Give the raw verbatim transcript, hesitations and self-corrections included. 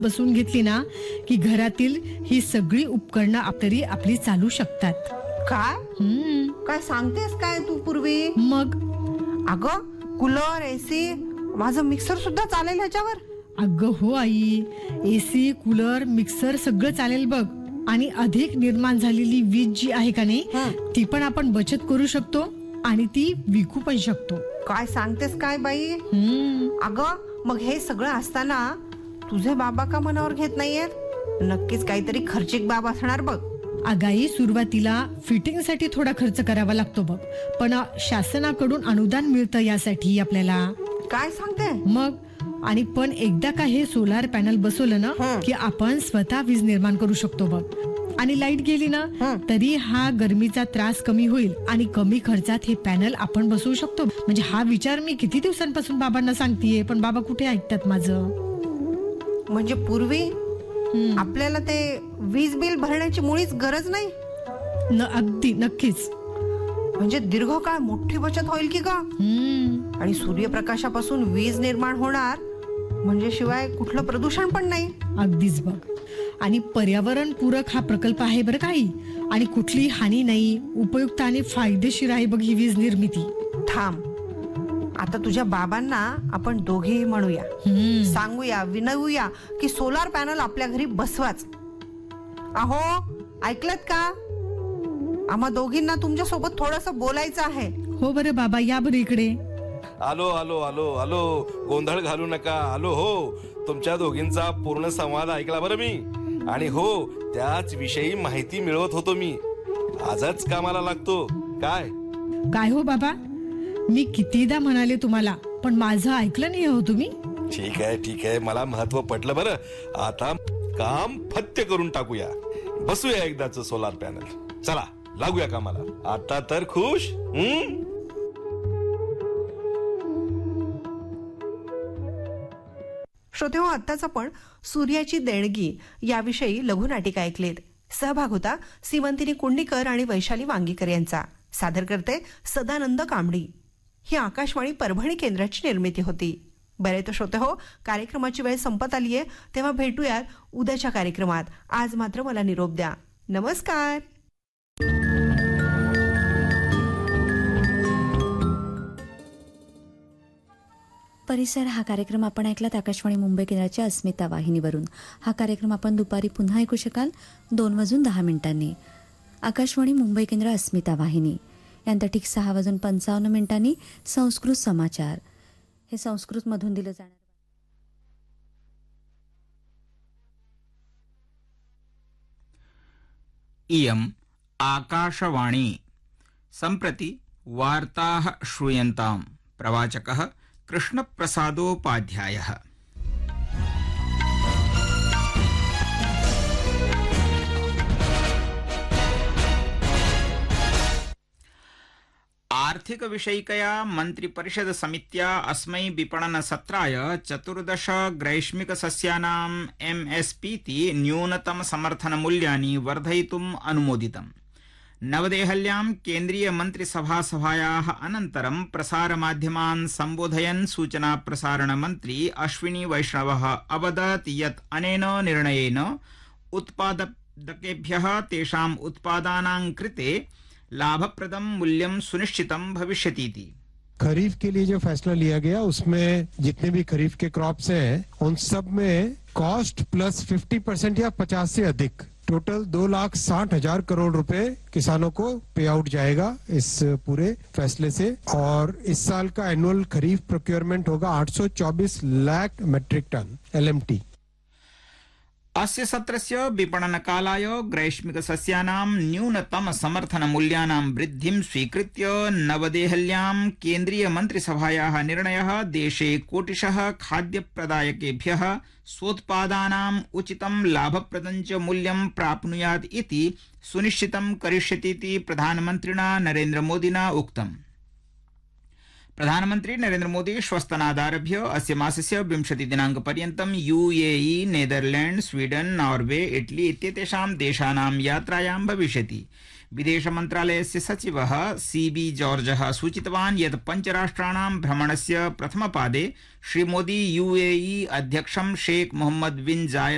बसून घेतली ना की घरातील ही सगळी उपकरणं आपली आपली चालू शकतात. काय हम्म काय सांगतेस काय तू पूर्वी? मग अगं कूलर एसी माझं मिक्सर सुद्धा चालेल ह्याच्यावर? अगं हो आई, एसी कूलर मिक्सर सगळं चालेल बघ. आणि अधिक निर्माण झालेली वीज जी आहे का नाही ती पण आपण बचत करू शकतो आणि ती विकू पण शकतो. काय सांगतेस काय बाई? हम्म अगं मग हे सगळं असताना तुझे बाबा का मनावर घेत नाहीयेत? नक्कीच काहीतरी खर्चिक बाब असणार बघ. अगाई सुरुवातीला फिटिंगसाठी थोडा खर्च करावा लागतो बघ, पण शासनाकडून अनुदान मिळतं यासाठी आपल्याला. काय सांगते? मग आणि पण एकदा का हे सोलार पॅनल बसवलं ना की आपण स्वतः वीज निर्माण करू शकतो बघ. आणि लाईट गेली ना तरी हा गरमीचा त्रास कमी होईल आणि कमी खर्चात हे पॅनल आपण बसवू शकतो. म्हणजे हा विचार मी किती दिवसांपासून बाबांना सांगतेय, पण बाबा कुठे ऐकतात माझं. म्हणजे पूर्वी आपल्याला ते वीज बिल भरण्याची मुळीच गरज नाही. न अगदी नक्कीच. म्हणजे दीर्घकाळ मोठी बचत होईल की का? आणि सूर्यप्रकाशापासून वीज निर्माण होणार म्हणजे शिवाय कुठलं प्रदूषण पण नाही. अगदीच बघ. आणि पर्यावरण पूरक हा प्रकल्प आहे बरं काही, आणि कुठली हानी नाही, उपयुक्त आणि फायदेशीर आहे बघ ही वीज निर्मिती. थांब, आता तुझ्या बाबांना आपण दोघेही म्हणूया, सांगूया, विनवूया की सोलार पॅनल आपल्या घरी बसवाच. अहो ऐकलत का? आम्हा दोघींना तुमच्या सोबत थोडंसं बोलायचं आहे. हो बरं बाबा, या बरं इकडे. आलो आलो आलो आलो गोंधळ घालू नका. आलो हो. तुमच्या दोघींचा पूर्ण संवाद ऐकला बरं मी, आणि हो त्याच विषयी माहिती मिळवत होतो मी. आजच कामाला लागतो. काय काय हो बाबा, मी कितीदा म्हणाले तुम्हाला, पण माझं ऐकलं नाही हो तुम्ही. ठीक आहे ठीक आहे, मला महत्व पटलं बरं. आता काम फत्य करून टाकूया. बसूया एकदाच सोलार पॅनल. चला लागूया कामाला. आता तर खुश. हम्म श्रोतेहो, आत्ताच आपण सूर्याची देणगी याविषयी लघुनाटिका ऐकलीत. सहभाग होता सीमंतिनी कुंडीकर आणि वैशाली वांगीकर यांचा. सादर करते सदानंद कांबडी. ही आकाशवाणी परभणी केंद्राची निर्मिती होती. बरे तर श्रोतेहो, कार्यक्रमाची वेळ संपत आलीये, तेव्हा भेटूयात उद्याच्या कार्यक्रमात. आज मात्र मला निरोप द्या. नमस्कार. परिसर हा कार्यक्रम आपण ऐकलात आकाशवाणी मुंबई केंद्राच्या अस्मिता वाहिनीवरून. हा कार्यक्रम आपण दुपारी पुन्हा ऐकू शकाल दोन वाजून दहा मिनिटांनी. आकाशवाणी मुंबई केंद्र अस्मिता वाहिनी. यानंतर ठीक सहा वाजून पंचावन्न मिनिटांनी संस्कृत समाचार. हे संस्कृतमधून दिलं जाणार. इयम् आकाशवाणी. सम्प्रति वार्ताः श्रूयन्ताम्. प्रवाचकः कृष्णप्रसादोपाध्यायः. आर्थिक विषयिकया मन्त्रिपरिषद समित्या अस्मै विपणन सत्राय चतुर्दश ग्रैष्मिक सस्यानाम् एमएसपीति न्यूनतम समर्थन मूल्यानि वर्धयितुम् अनुमोदितम्. नवदेहल्यां केन्द्रीय मन्त्रिसभा सभायाः अनन्तरं प्रसारमाध्यमान् सम्बोधयन् सूचना प्रसारण मन्त्री अश्विनी वैष्णवः अवदत् यत् अनेन निर्णयेन उत्पादकेभ्यः तेषाम् उत्पादानां कृते लाभप्रदं मूल्यं सुनिश्चितं भविष्यतीति. खरीफ के लिए जो फैसला लिया गया उसमें जितने भी खरीफ के क्रॉप्स हैं उन सब में कॉस्ट प्लस फिफ्टी परसेंट या पचास से अधिक टोटल दो लाख साठ हजार करोड़ रुपए किसानों को पे आउट जाएगा इस पूरे फैसले से. और इस साल का एनुअल खरीफ प्रोक्योरमेंट होगा आठ सौ चौबीस लाख मेट्रिक टन एलएमटी. अस्य सत्रस्य विपणनकालाय ग्रैष्मिक सस्यानां न्यूनतम समर्थन मूल्यानां वृद्धिं स्वीकृत्य नवदेहल्यां केन्द्रीय मन्त्रिसभायाः निर्णयः देशे कोटिशः खाद्यप्रदायकेभ्यः स्वोत्पादानाम् उचितं लाभप्रदं च मूल्यं प्राप्नुयात् इति सुनिश्चितं करिष्यतीति प्रधानमन्त्रिणा नरेन्द्र मोदिना उक्तम्. प्रधानमन्त्री नरेन्द्र मोदी श्वस्तनादारभ्य अस्य मासस्य विंशति दिनाङ्कपर्यन्तं UAE, Netherland, Sweden, Norway, Italy इत्येतेषां देशानां यात्रायां भविष्यति. विदेश मन्त्रालयस्य सचिवः सीबी जॉर्जः सूचितवान् यत् पञ्चराष्ट्राणां भ्रमणस्य प्रथमपादे श्रीमोदी यूएई अध्यक्षं शेख मोहम्मद बिन जायद